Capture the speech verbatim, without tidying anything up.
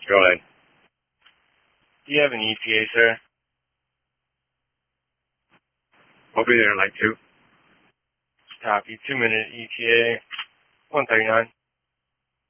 Go ahead. Do you have an E T A, sir? I'll be there in like two. Copy. Two minute E T A. one thirty-nine.